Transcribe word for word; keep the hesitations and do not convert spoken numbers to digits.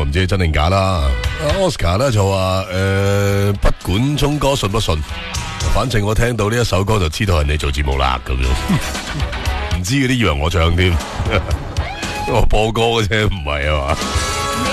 唔知真定假啦。Oscar 咧就話誒、呃，不管聰哥信不信，反正我聽到呢一首歌就知道係你做節目啦咁樣。唔知嗰啲以為我唱添，我播歌嘅啫，唔係啊嘛。